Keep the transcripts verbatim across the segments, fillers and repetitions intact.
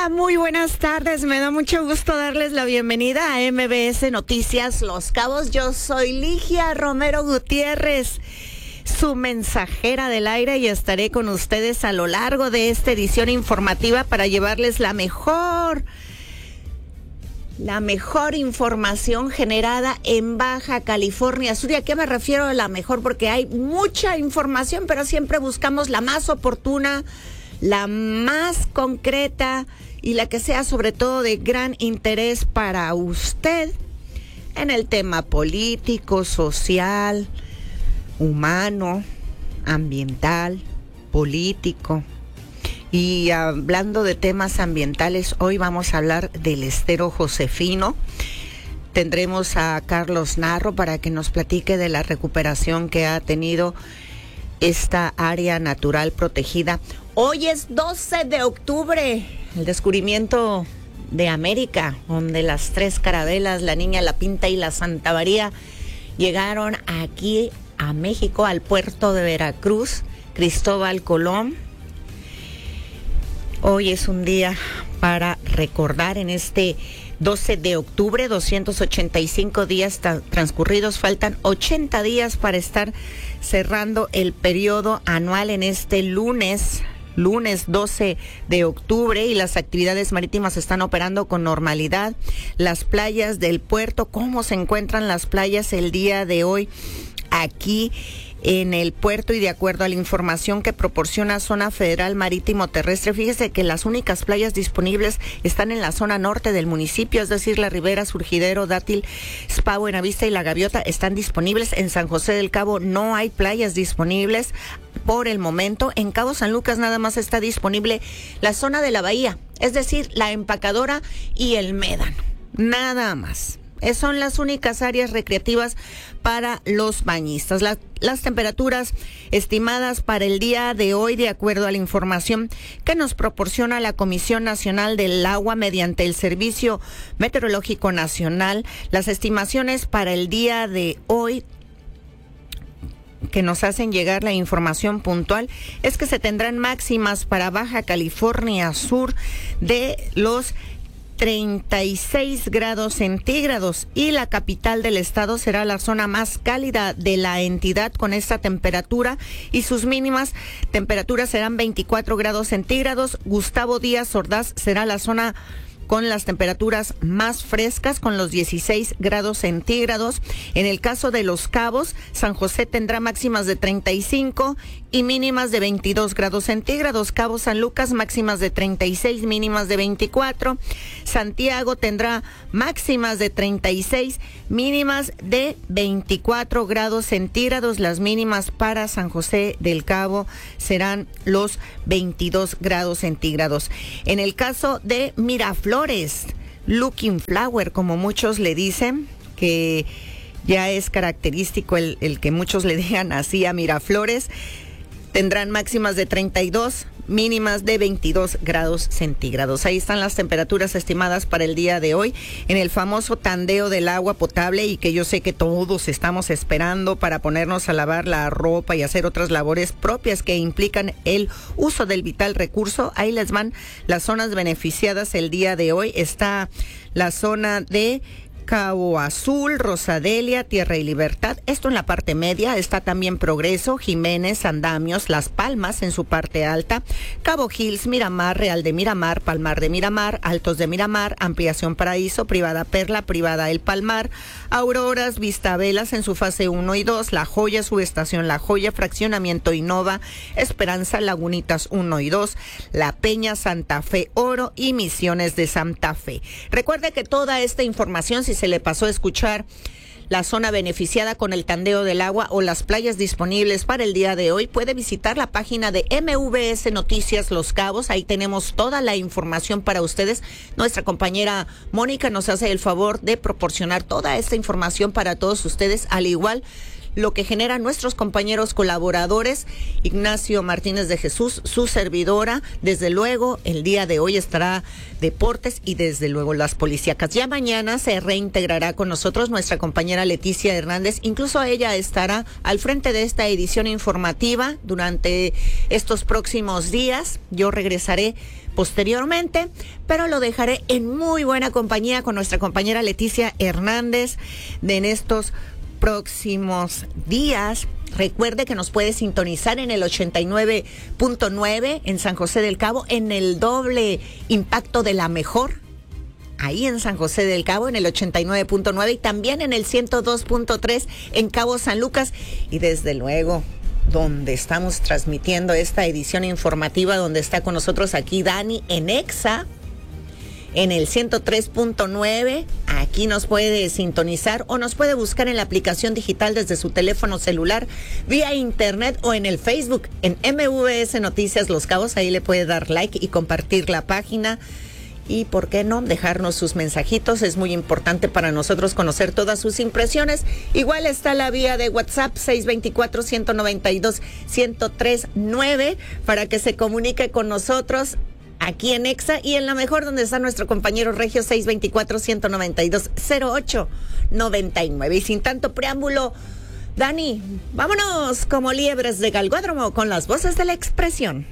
Hola, muy buenas tardes. Me da mucho gusto darles la bienvenida a M B S Noticias Los Cabos. Yo soy Ligia Romero Gutiérrez, su mensajera del aire, y estaré con ustedes a lo largo de esta edición informativa para llevarles la mejor, la mejor información generada en Baja California Sur. ¿Y a qué me refiero a la mejor? Porque hay mucha información, pero siempre buscamos la más oportuna, la más concreta y la que sea sobre todo de gran interés para usted en el tema político, social, humano, ambiental, político. Y hablando de temas ambientales, hoy vamos a hablar del estero Josefino. Tendremos a Carlos Narro para que nos platique de la recuperación que ha tenido esta área natural protegida. Hoy es doce de octubre, el descubrimiento de América, donde las tres carabelas, la Niña, la Pinta y la Santa María, llegaron aquí a México, al puerto de Veracruz, Cristóbal Colón. Hoy es un día para recordar en este doce de octubre, doscientos ochenta y cinco días tra- transcurridos, faltan ochenta días para estar cerrando el periodo anual en este lunes, lunes doce de octubre, y las actividades marítimas están operando con normalidad. Las playas del puerto, ¿cómo se encuentran las playas el día de hoy aquí en el puerto? Y de acuerdo a la información que proporciona Zona Federal Marítimo Terrestre, fíjese que las únicas playas disponibles están en la zona norte del municipio, es decir, La Ribera, Surgidero, Dátil, Spa Buenavista y La Gaviota están disponibles. En San José del Cabo no hay playas disponibles por el momento. En Cabo San Lucas nada más está disponible la zona de la bahía, es decir, la Empacadora y el Médano, nada más. Es, son las únicas áreas recreativas para los bañistas. La, las temperaturas estimadas para el día de hoy, de acuerdo a la información que nos proporciona la Comisión Nacional del Agua mediante el Servicio Meteorológico Nacional, las estimaciones para el día de hoy que nos hacen llegar la información puntual es que se tendrán máximas para Baja California Sur de los treinta y seis grados centígrados, y la capital del estado será la zona más cálida de la entidad con esta temperatura, y sus mínimas temperaturas serán veinticuatro grados centígrados. Gustavo Díaz Ordaz será la zona con las temperaturas más frescas, con los dieciséis grados centígrados. En el caso de Los Cabos, San José tendrá máximas de treinta y cinco y mínimas de veintidós grados centígrados. Cabo San Lucas, máximas de treinta y seis, mínimas de veinticuatro. Santiago tendrá máximas de treinta y seis, mínimas de veinticuatro grados centígrados. Las mínimas para San José del Cabo serán los veintidós grados centígrados. En el caso de Miraflores, Looking Flower, como muchos le dicen, que ya es característico el, el que muchos le digan así a Miraflores, tendrán máximas de treinta y dos, mínimas de veintidós grados centígrados. Ahí están las temperaturas estimadas para el día de hoy en el famoso tandeo del agua potable, y que yo sé que todos estamos esperando para ponernos a lavar la ropa y hacer otras labores propias que implican el uso del vital recurso. Ahí les van las zonas beneficiadas el día de hoy. Está la zona de Cabo Azul, Rosadelia, Tierra y Libertad, esto en la parte media. Está también Progreso, Jiménez, Andamios, Las Palmas en su parte alta, Cabo Hills, Miramar, Real de Miramar, Palmar de Miramar, Altos de Miramar, Ampliación Paraíso, Privada Perla, Privada El Palmar, Auroras, Vistavelas en su fase uno y dos, La Joya, Subestación La Joya, Fraccionamiento Innova, Esperanza, Lagunitas uno y dos, La Peña, Santa Fe Oro y Misiones de Santa Fe. Recuerde que toda esta información, si se le pasó a escuchar la zona beneficiada con el tandeo del agua o las playas disponibles para el día de hoy, puede visitar la página de M V S Noticias Los Cabos. Ahí tenemos toda la información para ustedes. Nuestra compañera Mónica nos hace el favor de proporcionar toda esta información para todos ustedes, al igual lo que generan nuestros compañeros colaboradores, Ignacio Martínez de Jesús, su servidora. Desde luego, el día de hoy estará Deportes y desde luego las policíacas. Ya mañana se reintegrará con nosotros nuestra compañera Leticia Hernández. Incluso ella estará al frente de esta edición informativa durante estos próximos días. Yo regresaré posteriormente, pero lo dejaré en muy buena compañía con nuestra compañera Leticia Hernández de en estos próximos días. Recuerde que nos puede sintonizar en el ochenta y nueve punto nueve en San José del Cabo, en el doble impacto de la mejor, ahí en San José del Cabo, en el ochenta y nueve punto nueve, y también en el ciento dos punto tres en Cabo San Lucas, y desde luego donde estamos transmitiendo esta edición informativa, donde está con nosotros aquí Dani en Exa, en el ciento tres punto nueve. Aquí nos puede sintonizar o nos puede buscar en la aplicación digital desde su teléfono celular, vía internet o en el Facebook, en M V S Noticias Los Cabos. Ahí le puede dar like y compartir la página. Y por qué no dejarnos sus mensajitos, es muy importante para nosotros conocer todas sus impresiones. Igual está la vía de WhatsApp seis dos cuatro, uno nueve dos, uno cero tres nueve para que se comunique con nosotros aquí en Exa y en la mejor, donde está nuestro compañero Regio, seis dos cuatro, uno nueve dos, cero ocho nueve nueve. Y sin tanto preámbulo, Dani, vámonos como liebres de galgódromo con las voces de la expresión.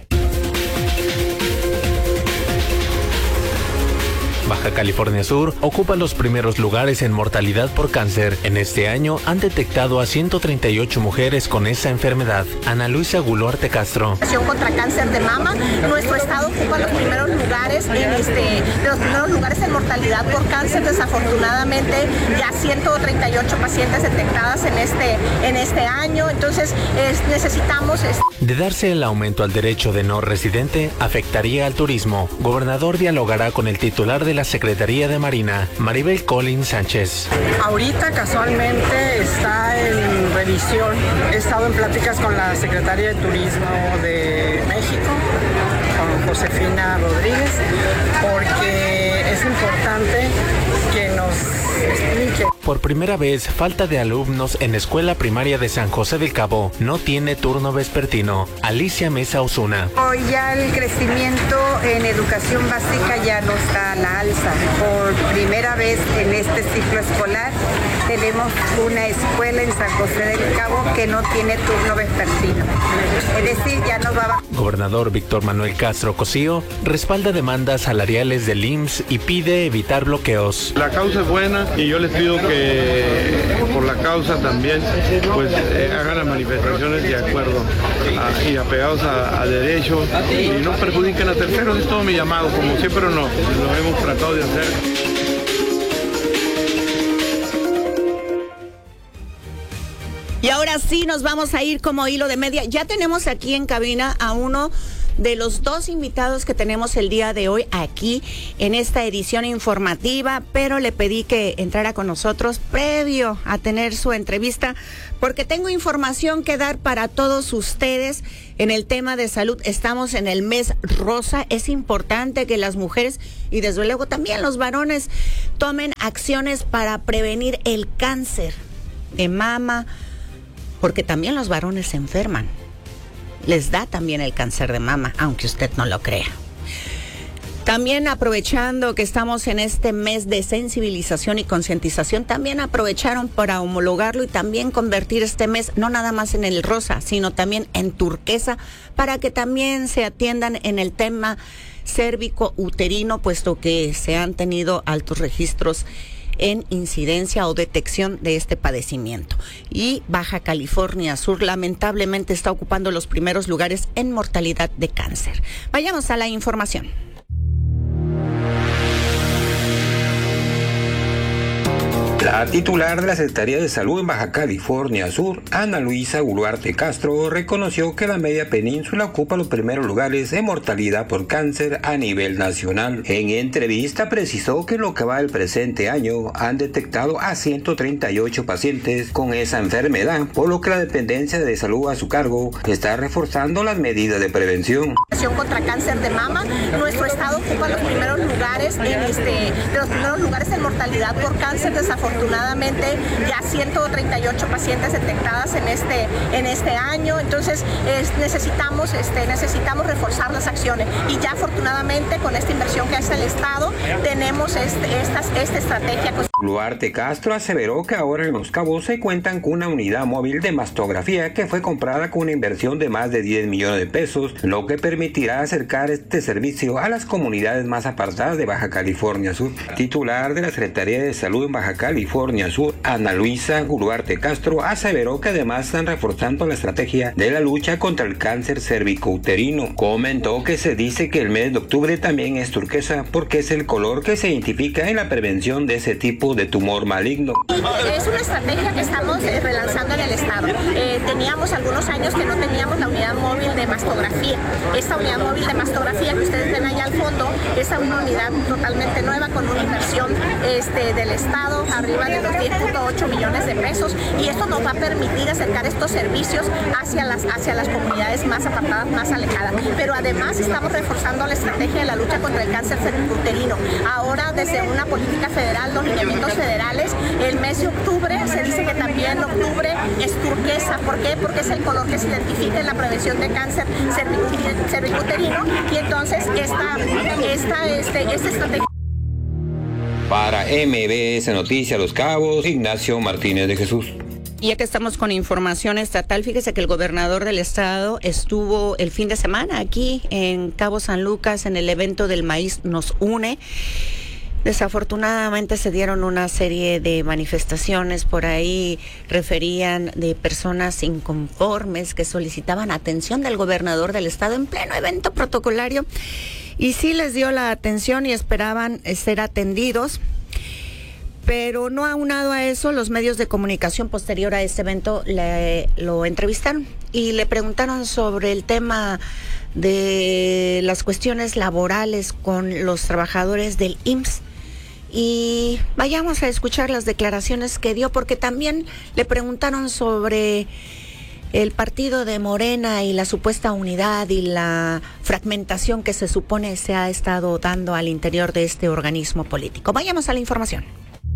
Baja California Sur ocupa los primeros lugares en mortalidad por cáncer. En este año han detectado a ciento treinta y ocho mujeres con esa enfermedad. Ana Luisa Guluarte Castro. Contra cáncer de mama, nuestro estado ocupa los primeros lugares en este, los primeros lugares en mortalidad por cáncer. Desafortunadamente, ya ciento treinta y ocho pacientes detectadas en este, en este año. Entonces, es, necesitamos... Es... De darse el aumento al derecho de no residente, afectaría al turismo. Gobernador dialogará con el titular de la Secretaría de Marina, Maribel Collins Sánchez. Ahorita casualmente está en revisión. He estado en pláticas con la Secretaría de Turismo de México, con Josefina Rodríguez, porque es importante que nos explique. Por primera vez, falta de alumnos en Escuela Primaria de San José del Cabo. No tiene turno vespertino. Alicia Mesa Osuna. Hoy ya el crecimiento en educación básica ya no está a la alza. Por primera vez en este ciclo escolar tenemos una escuela en San José del Cabo que no tiene turno vespertino. Es decir, ya no va a... Gobernador Víctor Manuel Castro Cosío respalda demandas salariales del I M S S y pide evitar bloqueos. La causa es buena y yo les pido que por la causa también pues eh, hagan las manifestaciones de acuerdo a, y apegados a, a derecho y no perjudiquen a terceros. Es todo mi llamado, como siempre no, lo hemos tratado de hacer. Y ahora sí nos vamos a ir como hilo de media. Ya tenemos aquí en cabina a uno de los dos invitados que tenemos el día de hoy aquí en esta edición informativa, pero le pedí que entrara con nosotros previo a tener su entrevista, porque tengo información que dar para todos ustedes en el tema de salud. Estamos en el mes rosa. Es importante que las mujeres y desde luego también los varones tomen acciones para prevenir el cáncer de mama, porque también los varones se enferman. Les da también el cáncer de mama, aunque usted no lo crea. También aprovechando que estamos en este mes de sensibilización y concientización, también aprovecharon para homologarlo y también convertir este mes no nada más en el rosa, sino también en turquesa, para que también se atiendan en el tema cérvico-uterino, puesto que se han tenido altos registros en incidencia o detección de este padecimiento. Y Baja California Sur lamentablemente está ocupando los primeros lugares en mortalidad de cáncer. Vayamos a la información. La titular de la Secretaría de Salud en Baja California Sur, Ana Luisa Guluarte Castro, reconoció que la media península ocupa los primeros lugares en mortalidad por cáncer a nivel nacional. En entrevista precisó que en lo que va del presente año han detectado a ciento treinta y ocho pacientes con esa enfermedad, por lo que la dependencia de salud a su cargo está reforzando las medidas de prevención. Contra cáncer de mama, nuestro estado ocupa los primeros lugares en este, de los primeros lugares en mortalidad por cáncer. Desafortunadamente, desafortunadamente ya ciento treinta y ocho pacientes detectadas en este, en este año. Entonces es, necesitamos, este, necesitamos reforzar las acciones y ya afortunadamente con esta inversión que hace el Estado tenemos este, estas, esta estrategia. Guluarte Castro aseveró que ahora en Los Cabos se cuentan con una unidad móvil de mastografía que fue comprada con una inversión de más de diez millones de pesos, lo que permitirá acercar este servicio a las comunidades más apartadas de Baja California Sur. Titular de la Secretaría de Salud en Baja California Sur, Ana Luisa Guluarte Castro, aseveró que además están reforzando la estrategia de la lucha contra el cáncer cervicouterino. Comentó que se dice que el mes de octubre también es turquesa porque es el color que se identifica en la prevención de ese tipo de tumor maligno. Es una estrategia que estamos eh, relanzando en el Estado. Eh, teníamos algunos años que no teníamos la unidad móvil de mastografía. Esta unidad móvil de mastografía que ustedes ven allá al fondo es una unidad totalmente nueva con una inversión este, del Estado arriba de los diez punto ocho millones de pesos, y esto nos va a permitir acercar estos servicios hacia las, hacia las comunidades más apartadas, más alejadas. Pero además estamos reforzando la estrategia de la lucha contra el cáncer cervicouterino. Ahora desde una política federal, los lineamientos federales, el mes de octubre se dice que también octubre es turquesa. ¿Por qué? Porque es el color que se identifica en la prevención de cáncer cervicouterino, y entonces esta, esta, este, esta estrategia. Para M B S Noticias Los Cabos, Ignacio Martínez de Jesús. Y ya que estamos con información estatal, fíjese que el gobernador del estado estuvo el fin de semana aquí en Cabo San Lucas en el evento del Maíz Nos Une. Desafortunadamente se dieron una serie de manifestaciones, por ahí referían de personas inconformes que solicitaban atención del gobernador del estado en pleno evento protocolario, y sí les dio la atención y esperaban ser atendidos. Pero no aunado a eso, los medios de comunicación posterior a este evento le, lo entrevistaron y le preguntaron sobre el tema de las cuestiones laborales con los trabajadores del I M S S. Y vayamos a escuchar las declaraciones que dio, porque también le preguntaron sobre el partido de Morena y la supuesta unidad y la fragmentación que se supone se ha estado dando al interior de este organismo político. Vayamos a la información.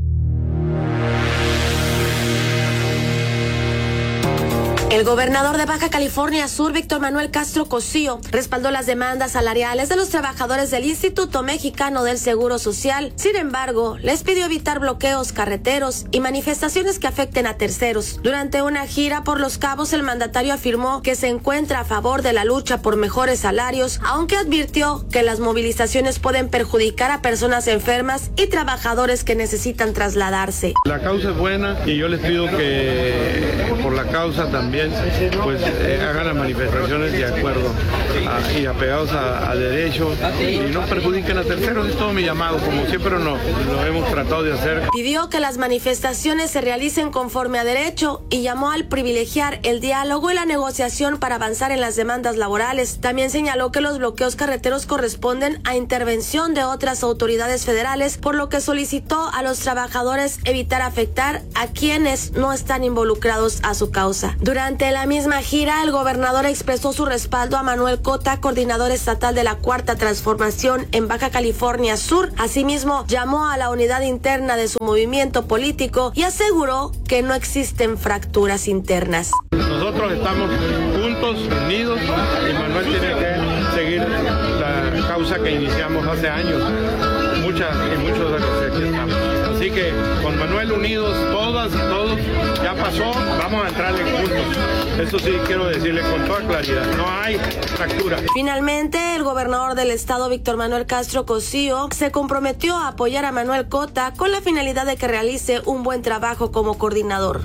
El gobernador de Baja California Sur, Víctor Manuel Castro Cosío, respaldó las demandas salariales de los trabajadores del Instituto Mexicano del Seguro Social. Sin embargo, les pidió evitar bloqueos carreteros y manifestaciones que afecten a terceros. Durante una gira por Los Cabos, el mandatario afirmó que se encuentra a favor de la lucha por mejores salarios, aunque advirtió que las movilizaciones pueden perjudicar a personas enfermas y trabajadores que necesitan trasladarse. La causa es buena y yo les pido que por la causa también pues eh, hagan las manifestaciones de acuerdo a, y apegados a, a derecho y no perjudiquen a terceros. Es todo mi llamado, como siempre no, lo hemos tratado de hacer. Pidió que las manifestaciones se realicen conforme a derecho y llamó al privilegiar el diálogo y la negociación para avanzar en las demandas laborales. También señaló que los bloqueos carreteros corresponden a intervención de otras autoridades federales, por lo que solicitó a los trabajadores evitar afectar a quienes no están involucrados a su causa. Durante Durante la misma gira, el gobernador expresó su respaldo a Manuel Cota, coordinador estatal de la Cuarta Transformación en Baja California Sur. Asimismo, llamó a la unidad interna de su movimiento político y aseguró que no existen fracturas internas. Nosotros estamos juntos, unidos, y Manuel tiene que seguir la causa que iniciamos hace años, muchas y muchos de los que aquí estamos. Así que con Manuel unidos, todas y todos, ya pasó, vamos a entrarle juntos. Eso sí quiero decirle con toda claridad, no hay fractura. Finalmente, el gobernador del estado, Víctor Manuel Castro Cosío, se comprometió a apoyar a Manuel Cota con la finalidad de que realice un buen trabajo como coordinador.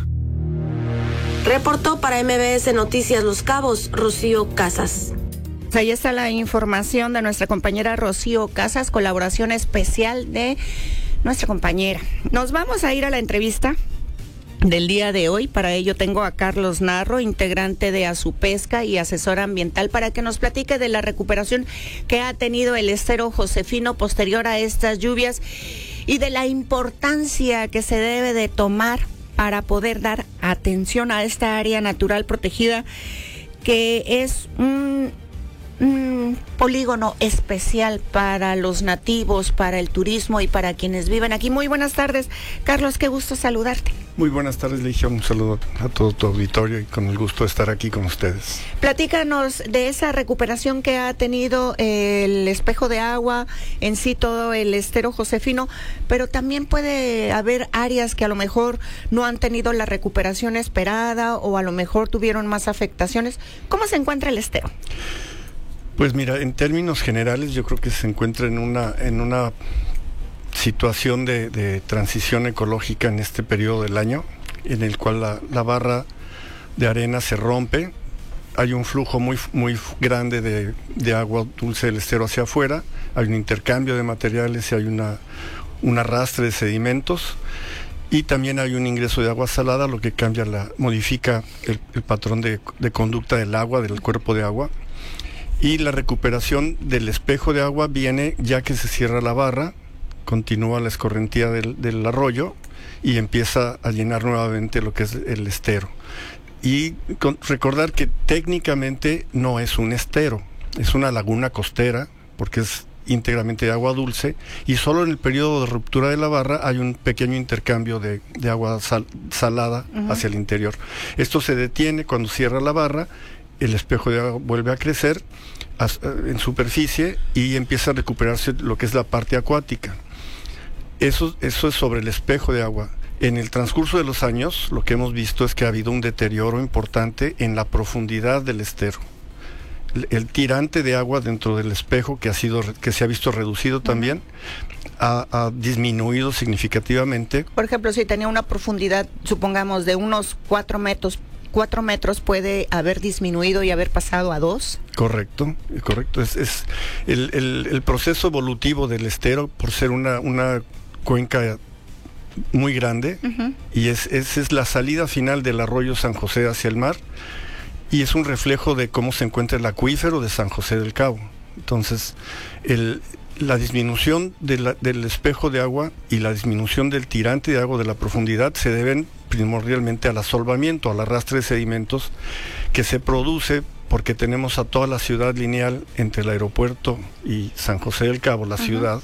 Reportó para M B S Noticias Los Cabos, Rocío Casas. Ahí está la información de nuestra compañera Rocío Casas, colaboración especial de nuestra compañera. Nos vamos a ir a la entrevista del día de hoy. Para ello tengo a Carlos Narro, integrante de Azupesca y asesor ambiental, para que nos platique de la recuperación que ha tenido el estero Josefino posterior a estas lluvias y de la importancia que se debe de tomar para poder dar atención a esta área natural protegida, que es un un polígono especial para los nativos, para el turismo y para quienes viven aquí. Muy buenas tardes, Carlos, qué gusto saludarte. Muy buenas tardes, Legión. Un saludo a todo tu auditorio y con el gusto de estar aquí con ustedes. Platícanos de esa recuperación que ha tenido el espejo de agua, en sí todo el estero Josefino, pero también puede haber áreas que a lo mejor no han tenido la recuperación esperada o a lo mejor tuvieron más afectaciones. ¿Cómo se encuentra el estero? Pues mira, en términos generales yo creo que se encuentra en una en una situación de, de transición ecológica en este periodo del año, en el cual la, la barra de arena se rompe, hay un flujo muy muy grande de, de agua dulce del estero hacia afuera, hay un intercambio de materiales y hay una un arrastre de sedimentos, y también hay un ingreso de agua salada, lo que cambia la modifica el, el patrón de, de conducta del agua, del cuerpo de agua. Y la recuperación del espejo de agua viene ya que se cierra la barra, continúa la escorrentía del, del arroyo y empieza a llenar nuevamente lo que es el estero. Y con, recordar que técnicamente no es un estero, es una laguna costera, porque es íntegramente de agua dulce, y solo en el periodo de ruptura de la barra hay un pequeño intercambio de, de agua sal, salada uh-huh. hacia el interior. Esto se detiene cuando cierra la barra, el espejo de agua vuelve a crecer en superficie y empieza a recuperarse lo que es la parte acuática. Eso, eso es sobre el espejo de agua. En el transcurso de los años, lo que hemos visto es que ha habido un deterioro importante en la profundidad del estero. El, el tirante de agua dentro del espejo, que ha sido, que se ha visto reducido también, ha, ha disminuido significativamente. Por ejemplo, si tenía una profundidad, supongamos, de unos cuatro metros, cuatro metros puede haber disminuido y haber pasado a dos. Correcto, correcto. Es, es el, el, el proceso evolutivo del estero, por ser una, una cuenca muy grande, uh-huh. y es, es, es la salida final del arroyo San José hacia el mar, y es un reflejo de cómo se encuentra el acuífero de San José del Cabo. Entonces, el, la disminución de la, del espejo de agua y la disminución del tirante de agua de la profundidad se deben primordialmente al asolvamiento, al arrastre de sedimentos que se produce porque tenemos a toda la ciudad lineal entre el aeropuerto y San José del Cabo, la uh-huh. ciudad,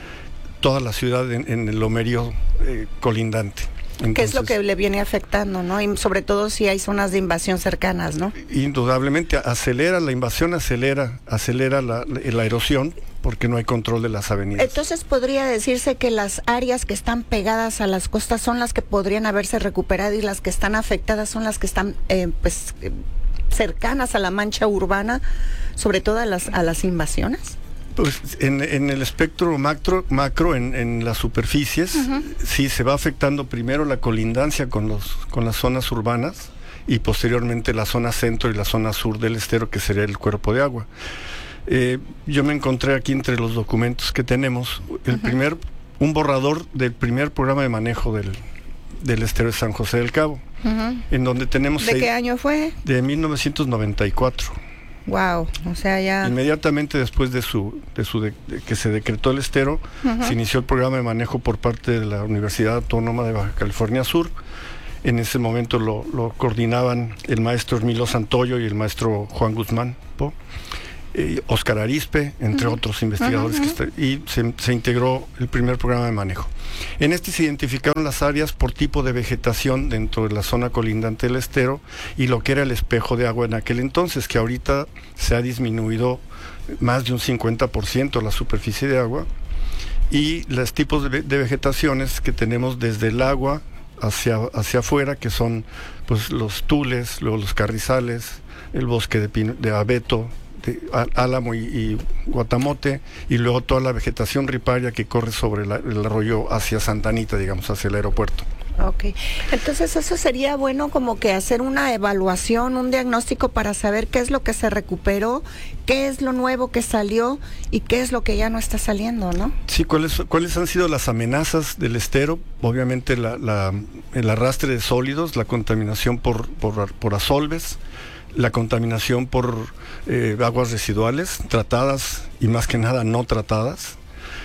toda la ciudad en, en el lomerío eh, colindante. Entonces, ¿qué es lo que le viene afectando, no? Y sobre todo si hay zonas de invasión cercanas, ¿no? Indudablemente acelera la invasión, acelera, acelera la, la, la erosión, porque no hay control de las avenidas. Entonces podría decirse que las áreas que están pegadas a las costas son las que podrían haberse recuperado y las que están afectadas son las que están eh, pues eh, cercanas a la mancha urbana, sobre todo a las, a las invasiones. Pues en, en el espectro macro, macro en, en las superficies, uh-huh. sí se va afectando primero la colindancia con los con las zonas urbanas y posteriormente la zona centro y la zona sur del estero, que sería el cuerpo de agua. Eh, yo me encontré aquí entre los documentos que tenemos el uh-huh. primer un borrador del primer programa de manejo del, del estero de San José del Cabo, uh-huh. en donde tenemos... ¿De seis, qué año fue? De mil novecientos noventa y cuatro. Wow, o sea, ya... Inmediatamente después de su de su de, de que se decretó el estero, uh-huh. se inició el programa de manejo por parte de la Universidad Autónoma de Baja California Sur. En ese momento lo, lo coordinaban el maestro Hermilo Santoyo y el maestro Juan Guzmán, ¿po? Eh, Oscar Arispe, entre uh-huh. otros investigadores, uh-huh. que está, y se, se integró el primer programa de manejo. En este se identificaron las áreas por tipo de vegetación dentro de la zona colindante del estero y lo que era el espejo de agua en aquel entonces, que ahorita se ha disminuido más de un cincuenta por ciento la superficie de agua, y los tipos de, de vegetaciones que tenemos desde el agua hacia, hacia afuera, que son pues los tules, luego los carrizales, el bosque de, pino, de abeto, de álamo y, y guatamote, y luego toda la vegetación riparia que corre sobre la, el arroyo hacia Santa Anita, digamos, hacia el aeropuerto. Ok, entonces eso sería bueno como que hacer una evaluación, un diagnóstico para saber qué es lo que se recuperó, qué es lo nuevo que salió y qué es lo que ya no está saliendo, ¿no? Sí, ¿cuáles, cuáles han sido las amenazas del estero? Obviamente la, la, el arrastre de sólidos, la contaminación por, por, por asolves, la contaminación por eh, aguas residuales tratadas y más que nada no tratadas,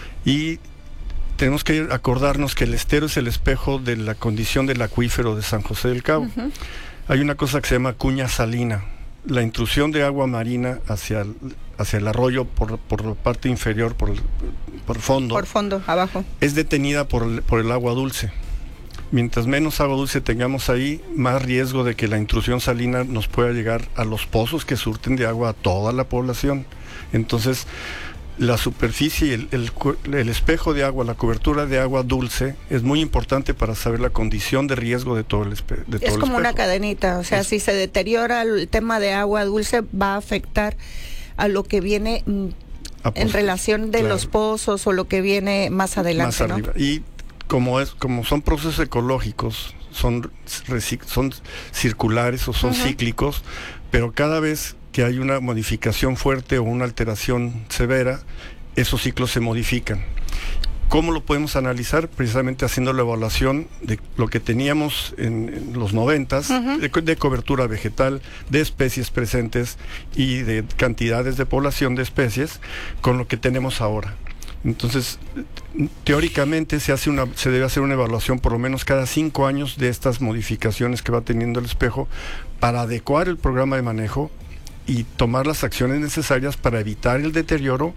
y tenemos que acordarnos que el estero es el espejo de la condición del acuífero de San José del Cabo. Uh-huh. Hay una cosa que se llama cuña salina, la intrusión de agua marina hacia el, hacia el arroyo por, por la parte inferior, por, el, por fondo. Por fondo, abajo. Es detenida por el, por el agua dulce. Mientras menos agua dulce tengamos ahí, más riesgo de que la intrusión salina nos pueda llegar a los pozos que surten de agua a toda la población. Entonces, la superficie, el, el, el espejo de agua, la cobertura de agua dulce es muy importante para saber la condición de riesgo de todo el, espe de todo es el como espejo. Una cadenita, o sea, es, si se deteriora el tema de agua dulce va a afectar a lo que viene a en relación de claro. los pozos o lo que viene más adelante, más arriba. ¿No? Y como es, como son procesos ecológicos, son, son circulares o son uh-huh. cíclicos, pero cada vez que hay una modificación fuerte o una alteración severa, esos ciclos se modifican. ¿Cómo lo podemos analizar? Precisamente haciendo la evaluación de lo que teníamos en, en los noventas, uh-huh. de, de cobertura vegetal, de especies presentes y de cantidades de población de especies, con lo que tenemos ahora. Entonces, teóricamente se hace una, se debe hacer una evaluación por lo menos cada cinco años de estas modificaciones que va teniendo el espejo para adecuar el programa de manejo y tomar las acciones necesarias para evitar el deterioro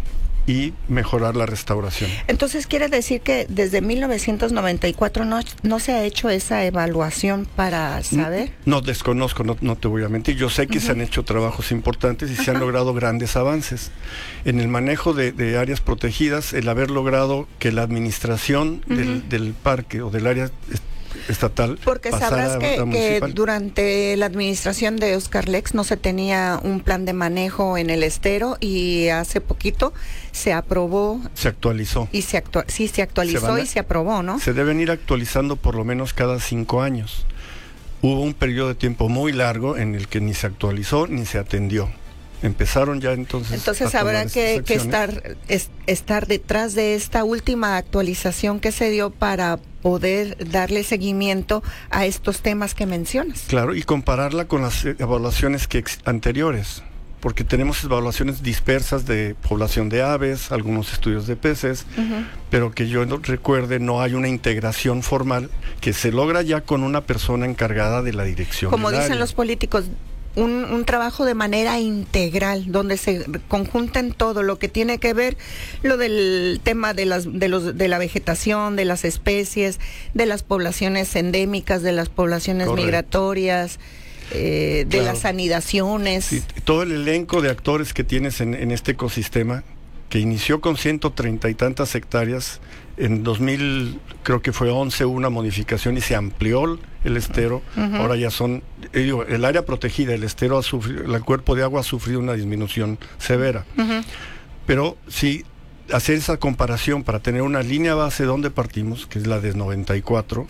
y mejorar la restauración. Entonces, ¿quiere decir que desde mil novecientos noventa y cuatro no, no se ha hecho esa evaluación para saber? No, no desconozco, no, no te voy a mentir. Yo sé que uh-huh. se han hecho trabajos importantes y uh-huh. se han logrado grandes avances. En el manejo de, de áreas protegidas, el haber logrado que la administración uh-huh. del, del parque o del área estatal. Porque sabrás que, que durante la administración de Oscar Lex no se tenía un plan de manejo en el estero y hace poquito se aprobó. Se actualizó. Y se actua sí, se actualizó se a, y se aprobó, ¿no? Se deben ir actualizando por lo menos cada cinco años. Hubo un periodo de tiempo muy largo en el que ni se actualizó ni se atendió. Empezaron ya entonces. Entonces habrá que, que estar, es, estar detrás de esta última actualización que se dio para poder darle seguimiento a estos temas que mencionas. Claro, y compararla con las evaluaciones que anteriores, porque tenemos evaluaciones dispersas de población de aves, algunos estudios de peces, uh-huh. pero que yo no recuerde, no hay una integración formal que se logra ya con una persona encargada de la dirección. Como dicen área. Los políticos, Un, un trabajo de manera integral, donde se conjunten todo lo que tiene que ver, lo del tema de las de los de la vegetación, de las especies, de las poblaciones endémicas, de las poblaciones Correcto. Migratorias, eh, de claro. las anidaciones. Sí, todo el elenco de actores que tienes en, en este ecosistema, que inició con ciento treinta y tantas hectáreas, en dos mil creo que fue once una modificación y se amplió el estero. Uh-huh. Ahora ya son, eh, digo, el área protegida, el estero ha sufrido, el cuerpo de agua ha sufrido una disminución severa. Uh-huh. Pero sí, hacer esa comparación para tener una línea base donde partimos, que es la de noventa y cuatro,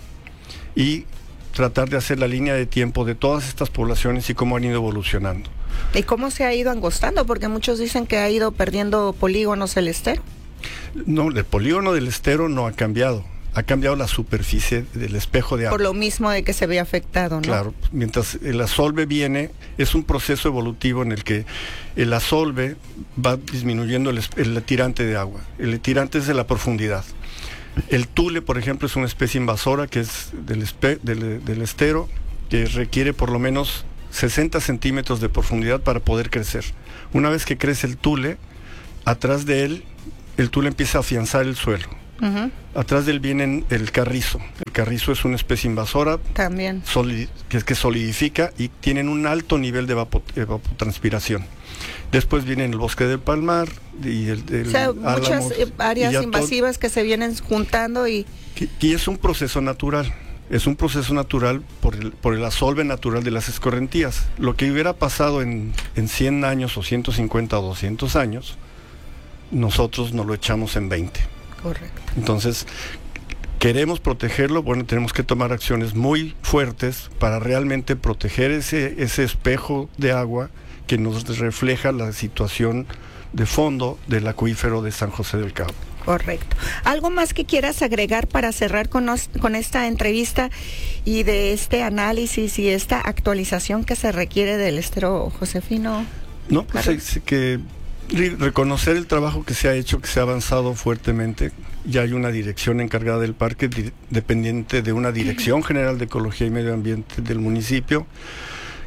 y tratar de hacer la línea de tiempo de todas estas poblaciones y cómo han ido evolucionando. ¿Y cómo se ha ido angostando? Porque muchos dicen que ha ido perdiendo polígonos el estero. No, el polígono del estero no ha cambiado. Ha cambiado la superficie del espejo de agua. Por lo mismo de que se ve afectado, ¿no? Claro, mientras el asolve viene, es un proceso evolutivo en el que el asolve va disminuyendo el, el tirante de agua. El tirante es de la profundidad. El tule, por ejemplo, es una especie invasora que es del, espe del, del estero, que requiere por lo menos sesenta centímetros de profundidad para poder crecer. Una vez que crece el tule, atrás de él, el tule empieza a afianzar el suelo. Uh-huh. Atrás de él viene el carrizo. El carrizo es una especie invasora también que es que solidifica y tienen un alto nivel de evapo evapotranspiración. Después viene el bosque del palmar y el, el o sea, álamos, muchas áreas invasivas que se vienen juntando y y es un proceso natural. Es un proceso natural por el, por el asolve natural de las escorrentías. Lo que hubiera pasado en, en cien años o ciento cincuenta o doscientos años, nosotros nos lo echamos en veinte. Correcto. Entonces, queremos protegerlo, bueno, tenemos que tomar acciones muy fuertes para realmente proteger ese, ese espejo de agua que nos refleja la situación de fondo del acuífero de San José del Cabo. Correcto. ¿Algo más que quieras agregar para cerrar con, nos, con esta entrevista y de este análisis y esta actualización que se requiere del estero Josefino? No, pues es que reconocer el trabajo que se ha hecho, que se ha avanzado fuertemente. Ya hay una dirección encargada del parque, dependiente de una Dirección General de Ecología y Medio Ambiente del municipio,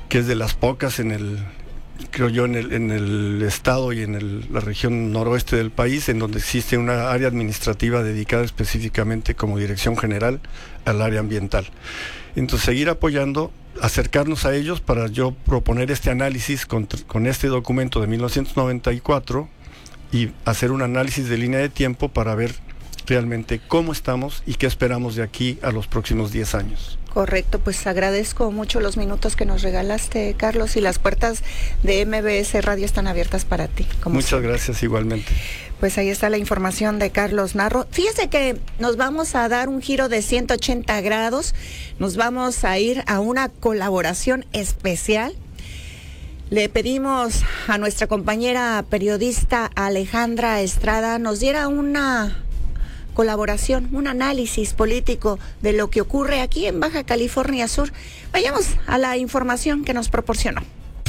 que es de las pocas en el, creo yo, en el, en el estado y en el, la región noroeste del país, en donde existe una área administrativa dedicada específicamente como Dirección General al área ambiental. Entonces, seguir apoyando, acercarnos a ellos para yo proponer este análisis con, con este documento de mil novecientos noventa y cuatro y hacer un análisis de línea de tiempo para ver realmente cómo estamos y qué esperamos de aquí a los próximos diez años. Correcto, pues agradezco mucho los minutos que nos regalaste, Carlos, y las puertas de M B S Radio están abiertas para ti. Como Muchas siempre. Gracias, igualmente. Pues ahí está la información de Carlos Narro. Fíjese que nos vamos a dar un giro de ciento ochenta grados, nos vamos a ir a una colaboración especial. Le pedimos a nuestra compañera periodista Alejandra Estrada nos diera una colaboración, un análisis político de lo que ocurre aquí en Baja California Sur. Vayamos a la información que nos proporcionó.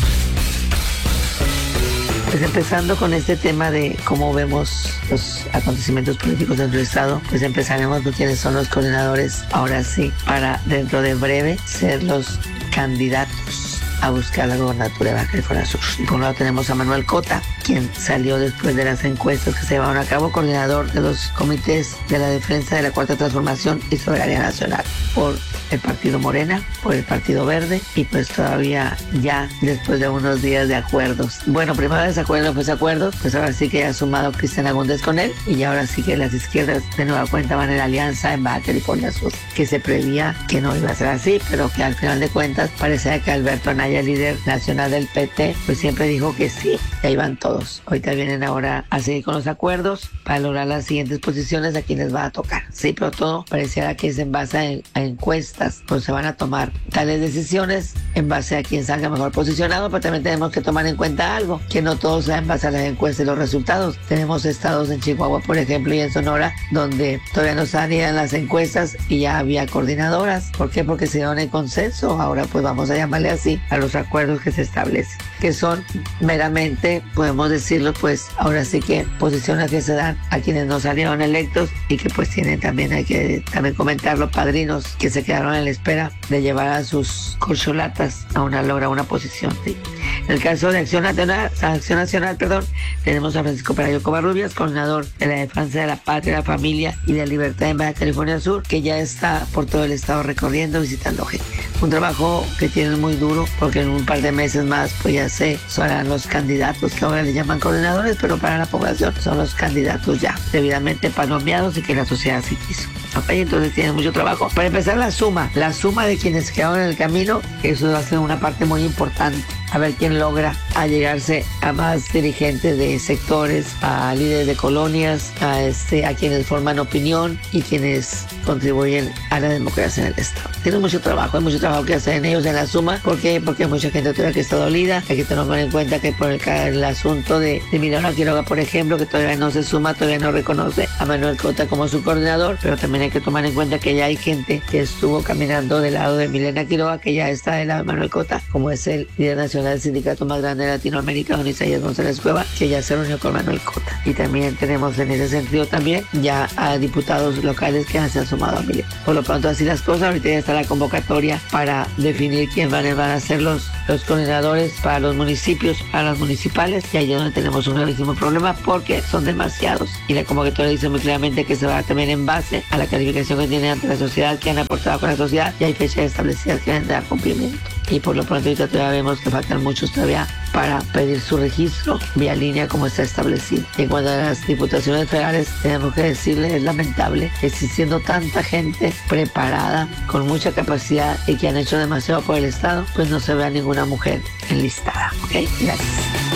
Pues empezando con este tema de cómo vemos los acontecimientos políticos dentro del Estado, pues empezaremos con quienes son los coordinadores, ahora sí, para dentro de breve ser los candidatos a buscar la gobernatura de Baja California Sur. Y por un lado tenemos a Manuel Cota, quien salió después de las encuestas que se llevaron a cabo, coordinador de los comités de la defensa de la Cuarta Transformación y Soberanía Nacional, por el Partido Morena, por el Partido Verde, y pues todavía ya después de unos días de acuerdos. Bueno, primero desacuerdos, pues acuerdos, pues ahora sí que ha sumado Cristian Agúndez con él, y ahora sí que las izquierdas de nueva cuenta van en alianza en Baja California Sur, que se prevía que no iba a ser así, pero que al final de cuentas parecía que Alberto Anaya, el líder nacional del P T, pues siempre dijo que sí, y ahí van todos. Ahorita vienen ahora a seguir con los acuerdos para lograr las siguientes posiciones a quienes va a tocar. Sí, pero todo pareciera que es en base a, a encuestas, pues se van a tomar tales decisiones en base a quien salga mejor posicionado, pero también tenemos que tomar en cuenta algo, que no todo sea en base a las encuestas y los resultados. Tenemos estados en Chihuahua, por ejemplo, y en Sonora, donde todavía no salían las encuestas y ya había coordinadoras. ¿Por qué? Porque se dieron el consenso. Ahora pues vamos a llamarle así a los acuerdos que se establecen, que son meramente, podemos decirlo, pues ahora sí que posiciones que se dan a quienes no salieron electos y que pues tienen también, hay que también comentar, los padrinos que se quedaron en la espera de llevar a sus corcholatas a una logra una posición. ¿Sí? En el caso de Acción Nacional, Acción Nacional, perdón, tenemos a Francisco Pelayo Covarrubias, coordinador de la defensa de la patria, la familia y la libertad en Baja California Sur, que ya está por todo el estado recorriendo, visitando gente. Un trabajo que tienen muy duro, porque en un par de meses más pues ya se serán los candidatos, que ahora le llaman coordinadores, pero para la población son los candidatos ya debidamente palomeados y que la sociedad sí quiso. Okay, entonces tienen mucho trabajo. Para empezar, la suma, la suma de quienes quedaron en el camino, eso va a ser una parte muy importante. A ver quién logra allegarse a más dirigentes de sectores, a líderes de colonias, a, este, a quienes forman opinión y quienes contribuyen a la democracia en el Estado. Tienen mucho trabajo, hay mucho trabajo que hacer en ellos en la suma. ¿Por qué? Porque hay mucha gente todavía que está dolida. Hay que tomar en cuenta que por el, el asunto de, de Milena Quiroga, por ejemplo, que todavía no se suma, todavía no reconoce a Manuel Cota como su coordinador, pero también hay que tomar en cuenta que ya hay gente que estuvo caminando del lado de Milena Quiroga, que ya está del lado de Manuel Cota, como es el líder nacional del sindicato más grande de Latinoamérica, don Isaías González Cueva, que ya se reunió con Manuel Cota. Y también tenemos en ese sentido también ya a diputados locales que se han sumado a Milena. Por lo pronto, así las cosas. Ahorita ya está la convocatoria para definir quién van, van a ser los, los coordinadores para los municipios, para las municipales, y ahí es donde tenemos un gravísimo problema porque son demasiados. Y la convocatoria dice muy claramente que se va también en base a la calificación que tienen ante la sociedad, que han aportado con la sociedad, y hay fechas establecidas que deben dar cumplimiento. Y por lo pronto ahorita todavía vemos que faltan muchos todavía para pedir su registro vía línea como está establecido. Y en cuanto a las diputaciones federales, tenemos que decirle, es lamentable, existiendo tanta gente preparada, con mucha capacidad y que han hecho demasiado por el Estado, pues no se vea ninguna mujer enlistada. ¿Ok? Gracias.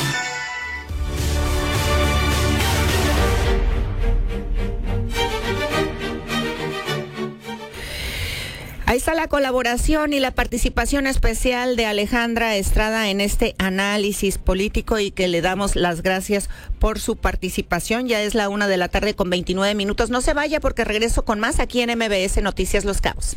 Ahí está la colaboración y la participación especial de Alejandra Estrada en este análisis político y que le damos las gracias por su participación. Ya es la una de la tarde con veintinueve minutos. No se vaya porque regreso con más aquí en M B S Noticias Los Cabos.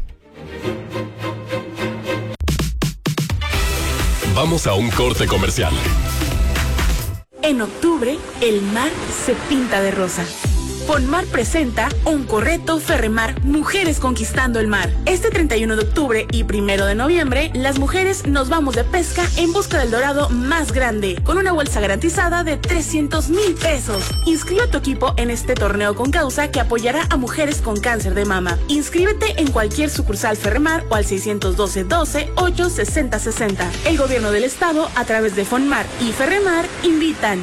Vamos a un corte comercial. En octubre, el mar se pinta de rosa. FONMAR presenta Oncorreto Ferremar Mujeres Conquistando el Mar. Este treinta y uno de octubre y primero de noviembre, las mujeres nos vamos de pesca en busca del dorado más grande, con una bolsa garantizada de trescientos mil pesos. Inscribe a tu equipo en este torneo con causa que apoyará a mujeres con cáncer de mama. Inscríbete en cualquier sucursal Ferremar o al seiscientos doce, doce, ocho, sesenta, sesenta. El gobierno del estado, a través de FONMAR y Ferremar, invitan.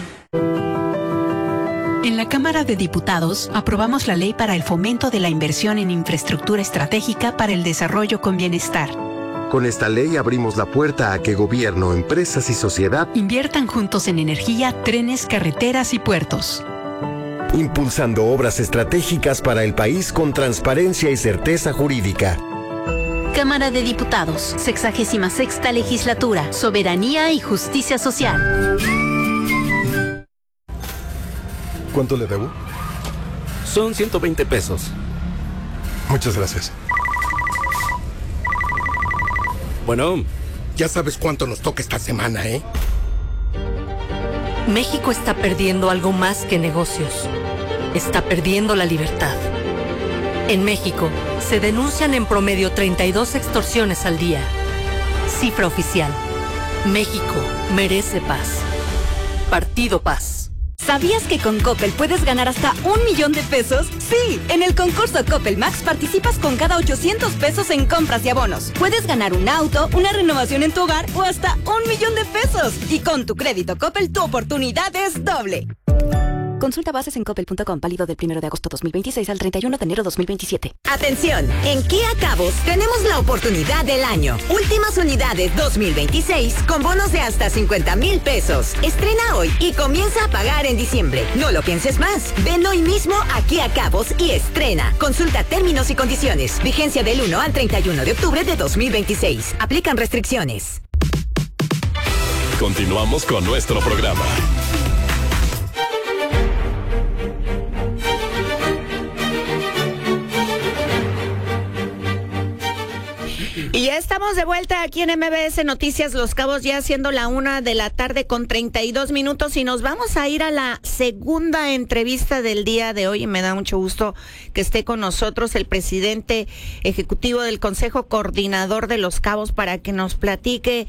En la Cámara de Diputados aprobamos la ley para el fomento de la inversión en infraestructura estratégica para el desarrollo con bienestar. Con esta ley abrimos la puerta a que gobierno, empresas y sociedad inviertan juntos en energía, trenes, carreteras y puertos. Impulsando obras estratégicas para el país con transparencia y certeza jurídica. Cámara de Diputados, sexagésima sexta legislatura, soberanía y justicia social. ¿Cuánto le debo? Son ciento veinte pesos. Muchas gracias. Bueno, ya sabes cuánto nos toca esta semana, ¿eh? México está perdiendo algo más que negocios. Está perdiendo la libertad. En México, se denuncian en promedio treinta y dos extorsiones al día. Cifra oficial. México merece paz. Partido Paz. ¿Sabías que con Coppel puedes ganar hasta un millón de pesos? Sí, en el concurso Coppel Max participas con cada ochocientos pesos en compras y abonos. Puedes ganar un auto, una renovación en tu hogar o hasta un millón de pesos. Y con tu crédito Coppel, tu oportunidad es doble. Consulta bases en coppel punto com, válido del primero de agosto dos mil veintiséis al treinta y uno de enero dos mil veintisiete. Atención, en Kia Cabos tenemos la oportunidad del año. Últimas unidades dos mil veintiséis con bonos de hasta cincuenta mil pesos. Estrena hoy y comienza a pagar en diciembre. No lo pienses más. Ven hoy mismo a Kia Cabos y estrena. Consulta términos y condiciones. Vigencia del uno al treinta y uno de octubre de dos mil veintiséis. Aplican restricciones. Continuamos con nuestro programa. Y ya estamos de vuelta aquí en M B S Noticias Los Cabos, ya siendo la una de la tarde con treinta y dos minutos, y nos vamos a ir a la segunda entrevista del día de hoy. Y me da mucho gusto que esté con nosotros el presidente ejecutivo del Consejo Coordinador de Los Cabos para que nos platique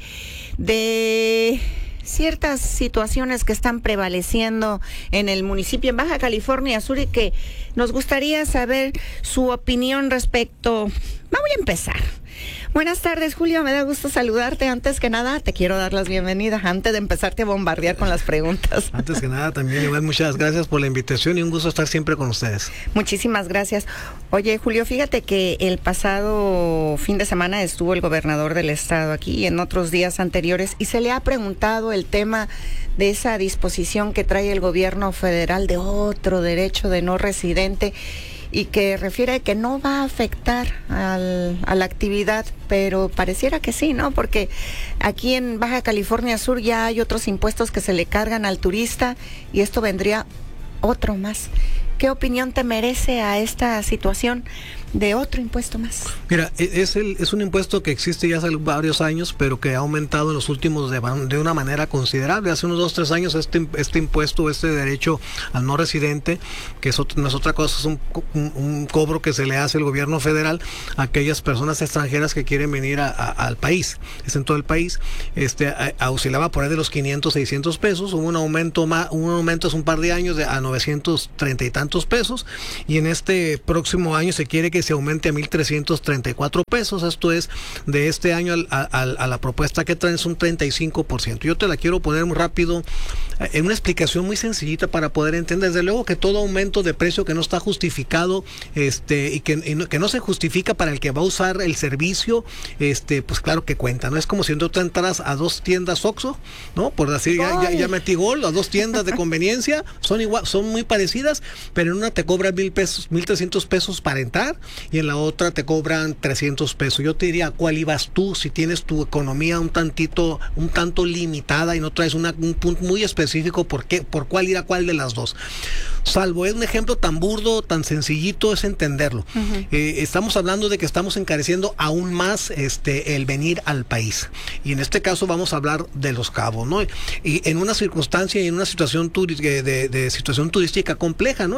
de ciertas situaciones que están prevaleciendo en el municipio en Baja California Sur y que nos gustaría saber su opinión respecto. Voy a empezar. Buenas tardes, Julio, me da gusto saludarte. Antes que nada, te quiero dar las bienvenidas antes de empezarte a bombardear con las preguntas. Antes que nada, también igual muchas gracias por la invitación y un gusto estar siempre con ustedes. Muchísimas gracias. Oye, Julio, fíjate que el pasado fin de semana estuvo el gobernador del estado aquí y en otros días anteriores y se le ha preguntado el tema de esa disposición que trae el gobierno federal de otro derecho de no residente y que refiere que no va a afectar al, a la actividad, pero pareciera que sí, ¿no? Porque aquí en Baja California Sur ya hay otros impuestos que se le cargan al turista y esto vendría otro más. ¿Qué opinión te merece a esta situación de otro impuesto más? Mira, es el es un impuesto que existe ya hace varios años, pero que ha aumentado en los últimos de, de una manera considerable. Hace unos dos, tres años este, este impuesto, este derecho al no residente, que es otro, no es otra cosa, es un, un, un cobro que se le hace el gobierno federal a aquellas personas extranjeras que quieren venir a, a, al país. Es en todo el país. Este a, a oscilaba por ahí de los quinientos, seiscientos pesos. Hubo un aumento más, un aumento hace un par de años de, a novecientos treinta y tantos pesos, y en este próximo año se quiere que se aumente a mil trescientos treinta y cuatro pesos. Esto es, de este año al, a, a la propuesta que traen es un treinta y cinco por ciento. Yo te la quiero poner muy rápido, en una explicación muy sencillita para poder entender. Desde luego que todo aumento de precio que no está justificado, este, y que, y no, que no se justifica para el que va a usar el servicio, este, pues claro que cuenta, ¿no? Es como si tú entras a dos tiendas Oxxo, ¿no? Por decir, ya, ya, ya metí gol, a dos tiendas de conveniencia, son igual, son muy parecidas, pero en una te cobran mil pesos, mil trescientos pesos para entrar, y en la otra te cobran trescientos pesos. Yo te diría, ¿a cuál ibas tú si tienes tu economía un tantito, un tanto limitada y no traes una, un punto muy específico por qué, por cuál ir a cuál de las dos? Salvo es un ejemplo tan burdo, tan sencillito, es entenderlo. Uh-huh. Eh, estamos hablando de que estamos encareciendo aún más este el venir al país. Y en este caso vamos a hablar de Los Cabos, ¿no? Y en una circunstancia y en una situación turi- de, de situación turística compleja, ¿no?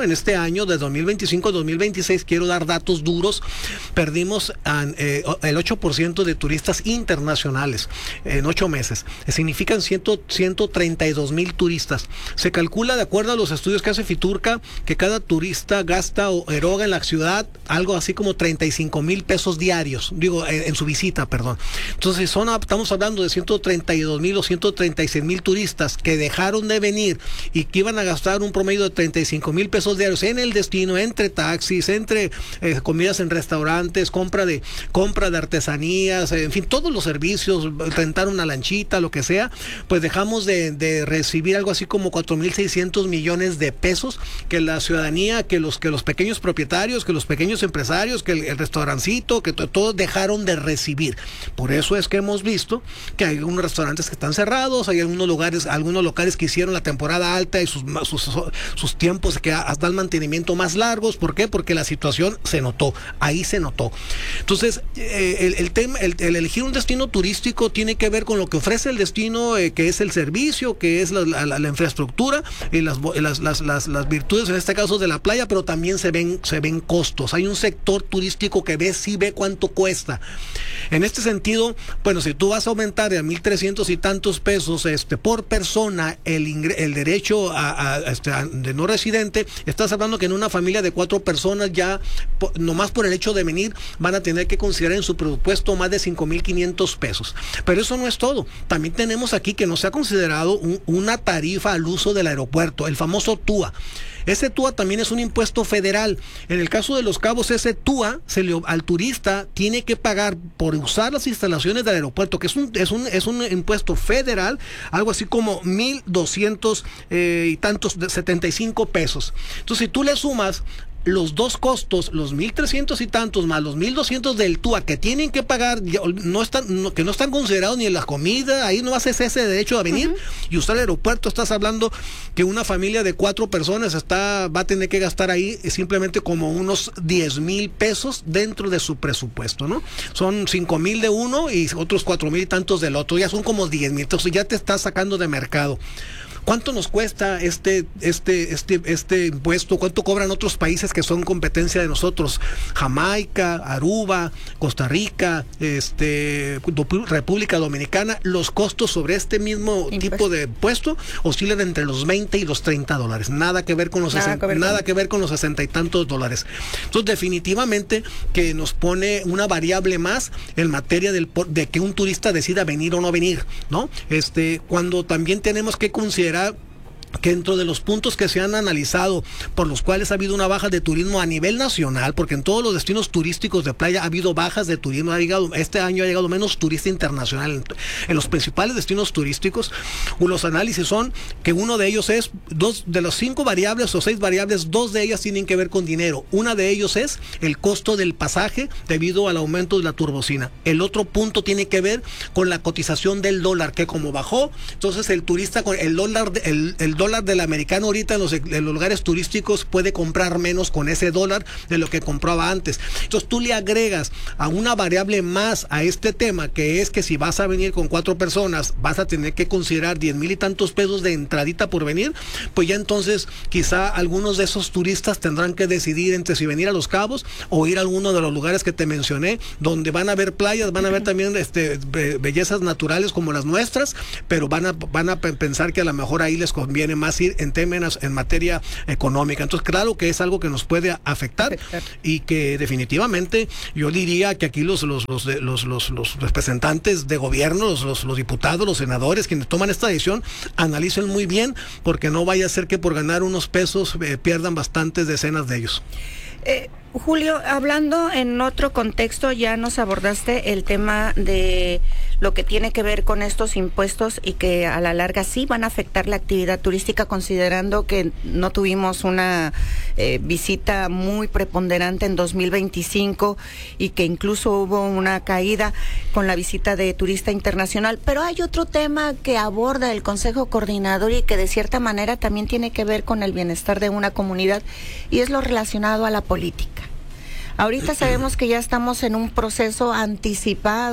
en este año de dos mil veinticinco a dos mil veintiséis, quiero dar datos duros, perdimos eh, el ocho por ciento de turistas internacionales en ocho meses. Significan ciento treinta y dos mil turistas. Se calcula, de acuerdo a los estudios que hace Fiturca, que cada turista gasta o eroga en la ciudad algo así como treinta y cinco mil pesos diarios, digo, en, en su visita, perdón. Entonces, son, estamos hablando de ciento treinta y dos mil o ciento treinta y seis mil turistas que dejaron de venir y que iban a gastar un promedio de treinta y cinco mil pesos diarios en el destino, entre taxis, entre eh, comidas en restaurantes, compra de compra de artesanías, en fin, todos los servicios, rentar una lanchita, lo que sea, pues dejamos de, de recibir algo así como cuatro mil seiscientos millones de pesos que la ciudadanía, que los que los pequeños propietarios, que los pequeños empresarios, que el, el restaurancito, que to, todos dejaron de recibir. Por eso es que hemos visto que hay algunos restaurantes que están cerrados, hay algunos lugares, algunos locales que hicieron la temporada alta y sus, sus, sus tiempos que hasta el mantenimiento más largos. ¿Por qué? Porque la situación se notó, ahí se notó. Entonces, eh, el, el tema, el, el elegir un destino turístico tiene que ver con lo que ofrece el destino, eh, que es el servicio, que es la, la, la infraestructura y las, las, las, las, las virtudes, en este caso de la playa, pero también se ven, se ven costos. Hay un sector turístico que ve, sí ve cuánto cuesta. En este sentido, bueno, si tú vas a aumentar a mil trescientos y tantos pesos este, por persona el, ingre, el derecho a, a, a, este, a, de no residente, estás hablando que en una familia de cuatro personas ya, po, nomás por el hecho de venir, van a tener que considerar en su presupuesto más de cinco mil quinientos pesos. Pero eso no es todo. También tenemos aquí que no se ha considerado un, una tarifa al uso del aeropuerto, el famoso T U A. Ese T U A también es un impuesto federal. En el caso de Los Cabos, ese T U A se le, al turista tiene que pagar por usar las instalaciones del aeropuerto, que es un, es un, es un impuesto federal, algo así como mil doscientos eh, y tantos, setenta y cinco pesos. Entonces, si tú le sumas los dos costos, los mil trescientos y tantos más los mil doscientos del T U A que tienen que pagar, no están, no, que no están considerados ni en la comida, ahí no haces ese derecho a venir uh-huh. y usar el aeropuerto. Estás hablando que una familia de cuatro personas está, va a tener que gastar ahí simplemente como unos diez mil pesos dentro de su presupuesto, ¿no? Son cinco mil de uno y otros cuatro mil y tantos del otro, ya son como diez mil, entonces ya te estás sacando de mercado. ¿Cuánto nos cuesta este, este, este, este impuesto? ¿Cuánto cobran otros países que son competencia de nosotros? Jamaica, Aruba, Costa Rica, este, República Dominicana. Los costos sobre este mismo Impuesto. tipo de impuesto oscilan entre los veinte y los treinta dólares. Nada que ver con los nada, sesenta, que, ver nada con... que ver con los sesenta y tantos dólares. Entonces, definitivamente que nos pone una variable más en materia del, de que un turista decida venir o no venir, ¿no? Este, cuando también tenemos que considerar que dentro de los puntos que se han analizado por los cuales ha habido una baja de turismo a nivel nacional, porque en todos los destinos turísticos de playa ha habido bajas de turismo, ha llegado, este año ha llegado menos turista internacional en, en los principales destinos turísticos. Los análisis son que uno de ellos es, dos de las cinco variables o seis variables, dos de ellas tienen que ver con dinero. Una de ellos es el costo del pasaje debido al aumento de la turbocina. El otro punto tiene que ver con la cotización del dólar, que como bajó, entonces el turista con el dólar, el, el dólar dólar del americano ahorita en los, en los lugares turísticos puede comprar menos con ese dólar de lo que compraba antes. Entonces tú le agregas a una variable más a este tema, que es que si vas a venir con cuatro personas vas a tener que considerar diez mil y tantos pesos de entradita por venir, pues ya entonces quizá algunos de esos turistas tendrán que decidir entre si venir a Los Cabos o ir a alguno de los lugares que te mencioné, donde van a ver playas, van a ver también este, bellezas naturales como las nuestras, pero van a, van a pensar que a lo mejor ahí les conviene más ir en términos, en materia económica. Entonces, claro que es algo que nos puede afectar, afectar. y que definitivamente yo diría que aquí los los los los, los, los representantes de gobierno, los, los, los diputados, los senadores, quienes toman esta decisión, analicen muy bien, porque no vaya a ser que por ganar unos pesos eh, pierdan bastantes decenas de ellos. Eh, Julio, hablando en otro contexto, ya nos abordaste el tema de lo que tiene que ver con estos impuestos y que a la larga sí van a afectar la actividad turística, considerando que no tuvimos una eh, visita muy preponderante en dos mil veinticinco y que incluso hubo una caída con la visita de turista internacional. Pero hay otro tema que aborda el Consejo Coordinador y que de cierta manera también tiene que ver con el bienestar de una comunidad, y es lo relacionado a la política. Ahorita sabemos que ya estamos en un proceso anticipado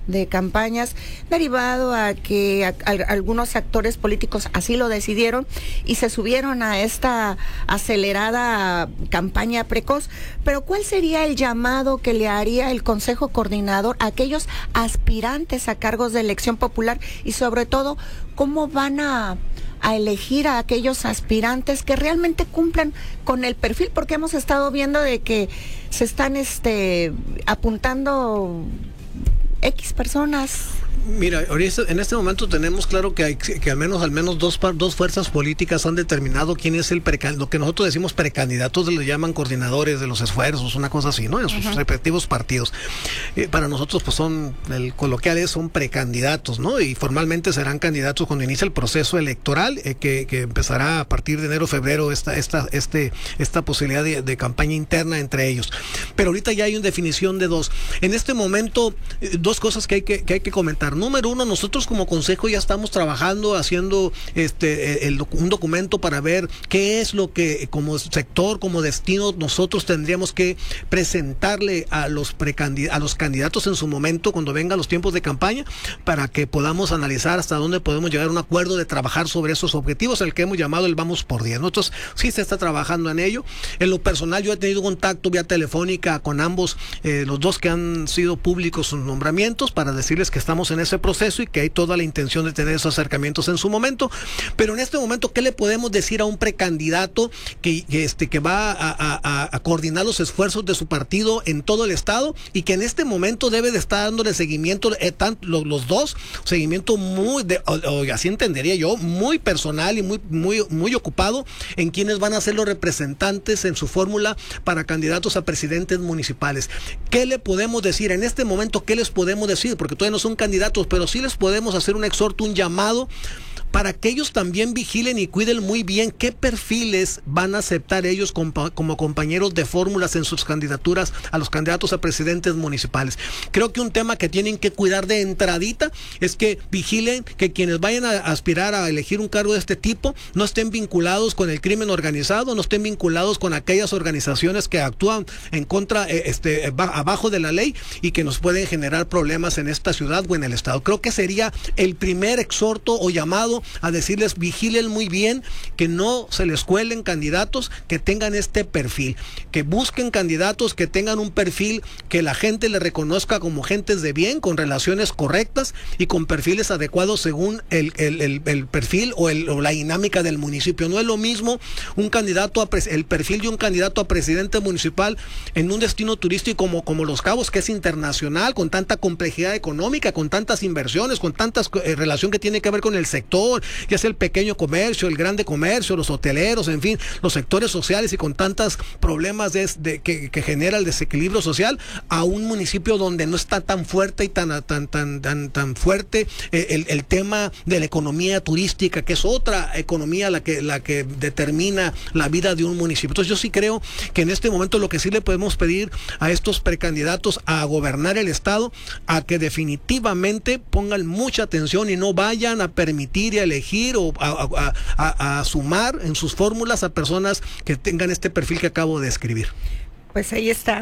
de campañas, derivado a que a, a, algunos actores políticos así lo decidieron y se subieron a esta acelerada campaña precoz. Pero ¿cuál sería el llamado que le haría el Consejo Coordinador a aquellos aspirantes a cargos de elección popular y sobre todo cómo van a a elegir a aquellos aspirantes que realmente cumplan con el perfil? Porque hemos estado viendo de que se están este apuntando X personas. Mira, en este momento tenemos claro que hay que al menos al menos dos dos fuerzas políticas han determinado quién es el precandidato, lo que nosotros decimos precandidatos, le llaman coordinadores de los esfuerzos, una cosa así, ¿no? En sus uh-huh. respectivos partidos. Eh, para nosotros, pues son, el coloquial es, son precandidatos, ¿no? Y formalmente serán candidatos cuando inicie el proceso electoral, eh, que, que empezará a partir de enero, febrero, esta, esta, este, esta posibilidad de, de campaña interna entre ellos. Pero ahorita ya hay una definición de dos. En este momento, eh, dos cosas que hay que, que hay que comentar. Número uno, nosotros como consejo ya estamos trabajando, haciendo este el, un documento para ver qué es lo que como sector, como destino, nosotros tendríamos que presentarle a los precandidatos, a los candidatos en su momento, cuando vengan los tiempos de campaña, para que podamos analizar hasta dónde podemos llegar a un acuerdo de trabajar sobre esos objetivos, el que hemos llamado el vamos por diez. Nosotros sí se está trabajando en ello. En lo personal, yo he tenido contacto vía telefónica con ambos, eh, los dos que han sido públicos sus nombramientos, para decirles que estamos en ese proceso y que hay toda la intención de tener esos acercamientos en su momento. Pero en este momento, ¿qué le podemos decir a un precandidato que, que, este, que va a, a, a coordinar los esfuerzos de su partido en todo el estado y que en este momento debe de estar dándole seguimiento, eh, tanto, los, los dos, seguimiento muy, de, o, o, así entendería yo, muy personal y muy, muy, muy ocupado en quienes van a ser los representantes en su fórmula para candidatos a presidentes municipales? ¿Qué le podemos decir en este momento? ¿Qué les podemos decir? Porque todavía no son candidatos, pero sí les podemos hacer un exhorto, un llamado, para que ellos también vigilen y cuiden muy bien qué perfiles van a aceptar ellos como, como compañeros de fórmulas en sus candidaturas a los candidatos a presidentes municipales. Creo que un tema que tienen que cuidar de entradita es que vigilen que quienes vayan a aspirar a elegir un cargo de este tipo no estén vinculados con el crimen organizado, no estén vinculados con aquellas organizaciones que actúan en contra, eh, este, abajo de la ley y que nos pueden generar problemas en esta ciudad o en el estado. Creo que sería el primer exhorto o llamado a decirles: vigilen muy bien que no se les cuelen candidatos que tengan este perfil, que busquen candidatos que tengan un perfil que la gente le reconozca como gentes de bien, con relaciones correctas y con perfiles adecuados según el, el, el, el perfil o, el, o la dinámica del municipio. No es lo mismo un candidato a el perfil de un candidato a presidente municipal en un destino turístico como, como Los Cabos, que es internacional, con tanta complejidad económica, con tantas inversiones, con tanta eh, relación que tiene que ver con el sector, ya sea el pequeño comercio, el grande comercio, los hoteleros, en fin, los sectores sociales, y con tantos problemas de, de, que, que genera el desequilibrio social, a un municipio donde no está tan fuerte y tan tan tan tan, tan fuerte eh, el, el tema de la economía turística, que es otra economía la que la que determina la vida de un municipio. Entonces yo sí creo que en este momento lo que sí le podemos pedir a estos precandidatos a gobernar el estado, a que definitivamente pongan mucha atención y no vayan a permitir y a elegir o a, a, a, a sumar en sus fórmulas a personas que tengan este perfil que acabo de describir. Pues ahí está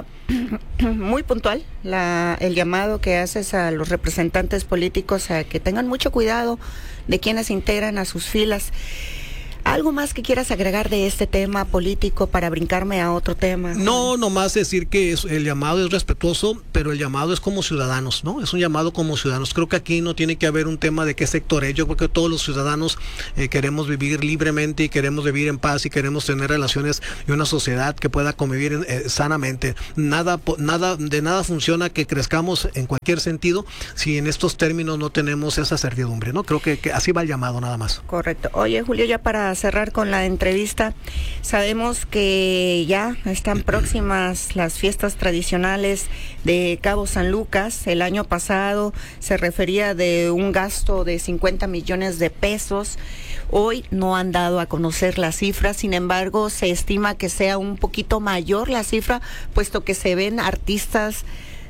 muy puntual la, el llamado que haces a los representantes políticos a que tengan mucho cuidado de quienes integran a sus filas. ¿Algo más que quieras agregar de este tema político para brincarme a otro tema? No, nomás decir que es, el llamado es respetuoso, pero el llamado es como ciudadanos, ¿no? Es un llamado como ciudadanos. Creo que aquí no tiene que haber un tema de qué sector es. Yo creo que todos los ciudadanos eh, queremos vivir libremente y queremos vivir en paz y queremos tener relaciones y una sociedad que pueda convivir eh, sanamente. Nada, nada, de nada funciona que crezcamos en cualquier sentido si en estos términos no tenemos esa certidumbre, ¿no? Creo que, que así va el llamado, nada más. Correcto. Oye, Julio, ya para cerrar con la entrevista, sabemos que ya están próximas las fiestas tradicionales de Cabo San Lucas. El año pasado se refería de un gasto de cincuenta millones de pesos. Hoy no han dado a conocer la cifra, sin embargo se estima que sea un poquito mayor la cifra, puesto que se ven artistas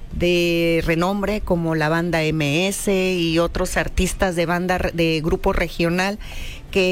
de renombre como la banda M S y otros artistas de banda de grupo regional que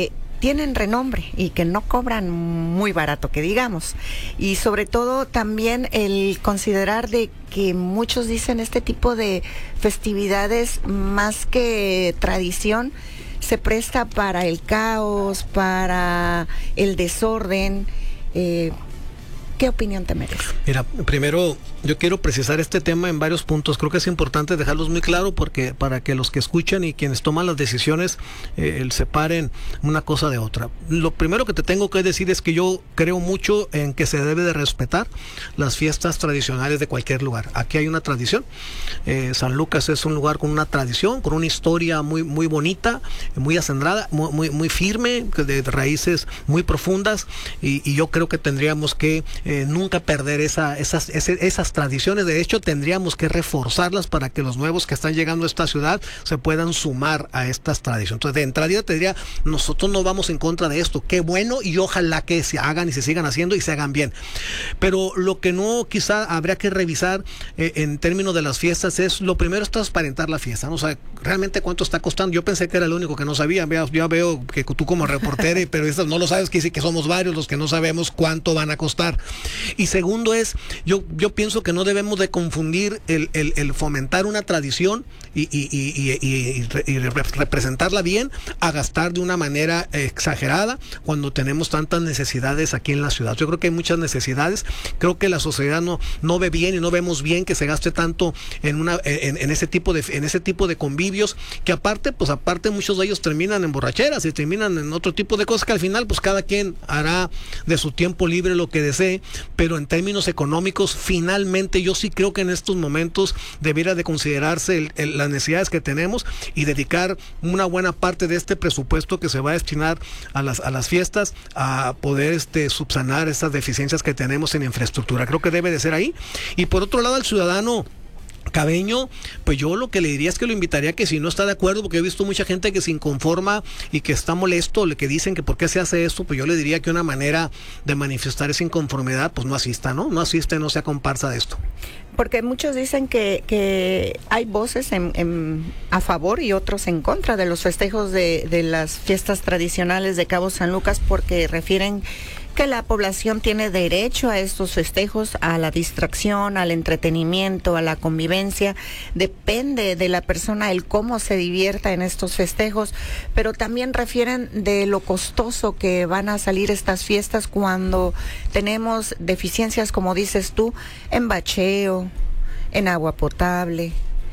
tienen renombre y que no cobran muy barato, que digamos. Y sobre todo también el considerar de que muchos dicen este tipo de festividades, más que tradición, se presta para el caos, para el desorden. Eh, ¿Qué opinión te merece? Mira, primero yo quiero precisar este tema en varios puntos. Creo que es importante dejarlos muy claro porque para que los que escuchan y quienes toman las decisiones eh, separen una cosa de otra. Lo primero que te tengo que decir es que yo creo mucho en que se debe de respetar las fiestas tradicionales de cualquier lugar. Aquí hay una tradición. Eh, San Lucas es un lugar con una tradición, con una historia muy muy bonita, muy acendrada, muy muy, muy firme, de raíces muy profundas, y, y yo creo que tendríamos que eh, nunca perder esa, esas, ese, esas tradiciones. De hecho, tendríamos que reforzarlas para que los nuevos que están llegando a esta ciudad se puedan sumar a estas tradiciones. Entonces, de entrada te diría, nosotros no vamos en contra de esto. Qué bueno, y ojalá que se hagan y se sigan haciendo y se hagan bien. Pero lo que no quizá habría que revisar eh, en términos de las fiestas es, lo primero es transparentar la fiesta, ¿no? O sea, realmente cuánto está costando. Yo pensé que era el único que no sabía. Ya veo que tú como reportera, pero eso no lo sabes, que dice que somos varios los que no sabemos cuánto van a costar. Y segundo es, yo, yo pienso que no debemos de confundir el, el, el fomentar una tradición y, y, y, y, y, y representarla bien a gastar de una manera exagerada cuando tenemos tantas necesidades aquí en la ciudad. Yo creo que hay muchas necesidades. Creo que la sociedad no, no ve bien y no vemos bien que se gaste tanto en una en, en ese tipo de en ese tipo de convivios, que aparte, pues aparte muchos de ellos terminan en borracheras y terminan en otro tipo de cosas que al final pues cada quien hará de su tiempo libre lo que desee, pero en términos económicos finalmente yo sí creo que en estos momentos debiera de considerarse el, el, las necesidades que tenemos y dedicar una buena parte de este presupuesto que se va a destinar a las a las fiestas a poder este subsanar esas deficiencias que tenemos en infraestructura. Creo que debe de ser ahí. Y por otro lado, al ciudadano cabeño, pues yo lo que le diría es que lo invitaría a que si no está de acuerdo, porque he visto mucha gente que se inconforma y que está molesto, que dicen que por qué se hace esto, pues yo le diría que una manera de manifestar esa inconformidad, pues no asista, ¿no? No asiste, no sea comparsa de esto. Porque muchos dicen que, que hay voces en, en, a favor y otros en contra de los festejos de, de las fiestas tradicionales de Cabo San Lucas, porque refieren que la población tiene derecho a estos festejos, a la distracción, al entretenimiento, a la convivencia. Depende de la persona el cómo se divierta en estos festejos, pero también refieren de lo costoso que van a salir estas fiestas cuando tenemos deficiencias, como dices tú, en bacheo, en agua potable,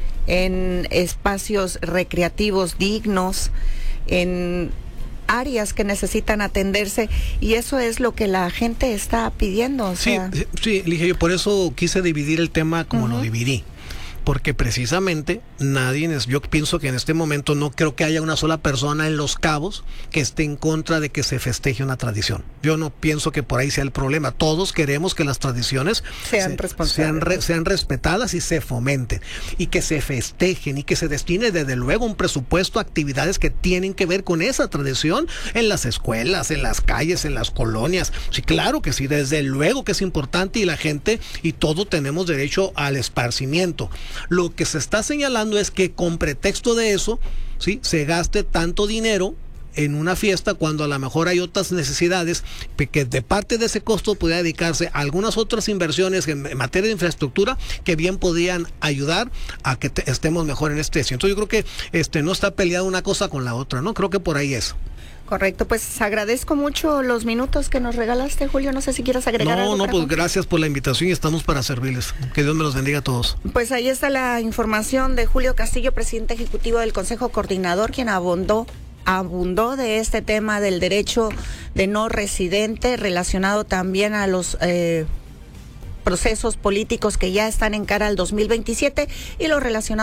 en espacios recreativos dignos, en áreas que necesitan atenderse, y eso es lo que la gente está pidiendo. O sea. Sí, sí, dije yo, por eso quise dividir el tema como uh-huh. lo dividí. Porque precisamente nadie, yo pienso que en este momento no creo que haya una sola persona en Los Cabos que esté en contra de que se festeje una tradición. Yo no pienso que por ahí sea el problema. Todos queremos que las tradiciones sean, se, sean, re, sean respetadas y se fomenten, y que se festejen, y que se destine desde luego un presupuesto a actividades que tienen que ver con esa tradición en las escuelas, en las calles, en las colonias. Sí, claro que sí, desde luego que es importante, y la gente y todos tenemos derecho al esparcimiento. Lo que se está señalando es que con pretexto de eso, ¿sí?, se gaste tanto dinero en una fiesta cuando a lo mejor hay otras necesidades que de parte de ese costo podría dedicarse a algunas otras inversiones en materia de infraestructura que bien podrían ayudar a que te, estemos mejor en este. Entonces yo creo que este no está peleada una cosa con la otra, ¿no? Creo que por ahí es. Correcto, pues agradezco mucho los minutos que nos regalaste, Julio. No sé si quieras agregar no, algo. No, no, pues gracias por la invitación y estamos para servirles. Que Dios me los bendiga a todos. Pues ahí está la información de Julio Castillo, presidente ejecutivo del Consejo Coordinador, quien abundó, abundó de este tema del derecho de no residente, relacionado también a los eh, procesos políticos que ya están en cara al dos mil veintisiete, y lo relacionado